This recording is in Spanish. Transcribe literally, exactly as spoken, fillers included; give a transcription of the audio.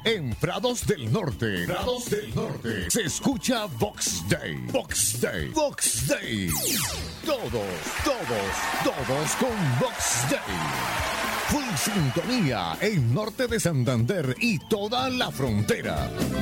En Prados del Norte, Prados del Norte, se escucha Vox Day. Vox Day. Vox Day. Todos, todos, todos con Vox Day. Full sintonía en Norte de Santander y toda la frontera.